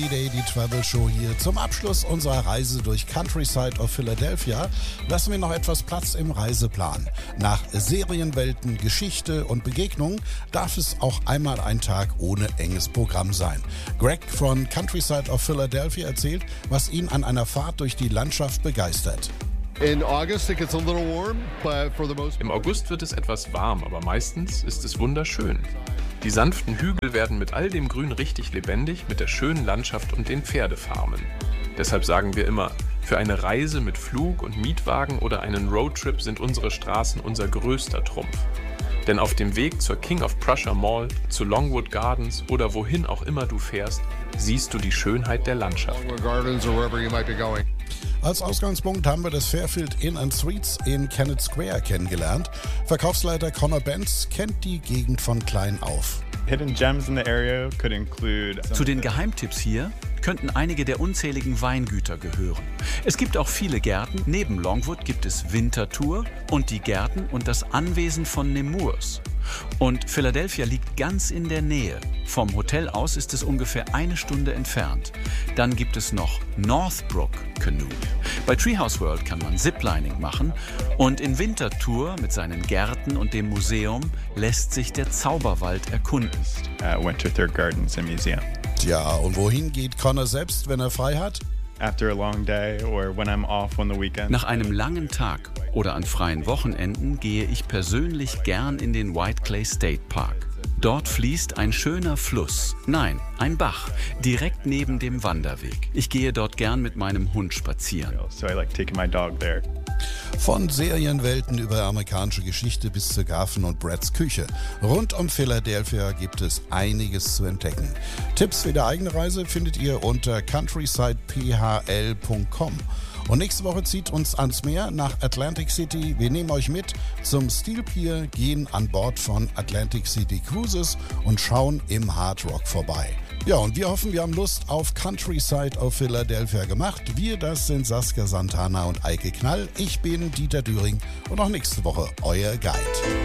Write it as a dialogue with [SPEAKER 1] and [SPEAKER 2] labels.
[SPEAKER 1] Die Daily Travel Show hier. Zum Abschluss unserer Reise durch Countryside of Philadelphia lassen wir noch etwas Platz im Reiseplan. Nach Serienwelten, Geschichte und Begegnungen darf es auch einmal ein Tag ohne enges Programm sein. Greg von Countryside of Philadelphia erzählt, was ihn an einer Fahrt durch die Landschaft begeistert.
[SPEAKER 2] Im
[SPEAKER 3] August wird es etwas warm, aber meistens ist es wunderschön. Die sanften Hügel werden mit all dem Grün richtig lebendig, mit der schönen Landschaft und den Pferdefarmen. Deshalb sagen wir immer, für eine Reise mit Flug und Mietwagen oder einen Roadtrip sind unsere Straßen unser größter Trumpf. Denn auf dem Weg zur King of Prussia Mall, zu Longwood Gardens oder wohin auch immer du fährst, siehst du die Schönheit der Landschaft.
[SPEAKER 1] Als Ausgangspunkt haben wir das Fairfield Inn & Suites in Kennett Square kennengelernt. Verkaufsleiter Connor Benz kennt die Gegend von klein auf.
[SPEAKER 4] Zu den Geheimtipps hier könnten einige der unzähligen Weingüter gehören. Es gibt auch viele Gärten. Neben Longwood gibt es Winterthur und die Gärten und das Anwesen von Nemours. Und Philadelphia liegt ganz in der Nähe. Vom Hotel aus ist es ungefähr 1 Stunde entfernt. Dann gibt es noch Northbrook Canoe. Bei Treehouse World kann man Ziplining machen und in Winterthur mit seinen Gärten und dem Museum lässt sich der Zauberwald erkunden.
[SPEAKER 5] Winterthur Gardens and Museum.
[SPEAKER 1] Tja, und wohin geht Connor selbst, wenn er frei hat?
[SPEAKER 4] Nach einem langen Tag oder an freien Wochenenden gehe ich persönlich gern in den White Clay State Park. Dort fließt ein schöner Fluss, nein, ein Bach, direkt neben dem Wanderweg. Ich gehe dort gern mit meinem Hund spazieren.
[SPEAKER 1] Von Serienwelten über amerikanische Geschichte bis zu Garfen und Brads Küche. Rund um Philadelphia gibt es einiges zu entdecken. Tipps für die eigene Reise findet ihr unter countrysidephl.com. Und nächste Woche zieht uns ans Meer nach Atlantic City. Wir nehmen euch mit zum Steel Pier, gehen an Bord von Atlantic City Cruises und schauen im Hard Rock vorbei. Ja, und wir hoffen, wir haben Lust auf Countryside of Philadelphia gemacht. Wir, das sind Saskia Santana und Eike Knall. Ich bin Dieter Düring und auch nächste Woche euer Guide.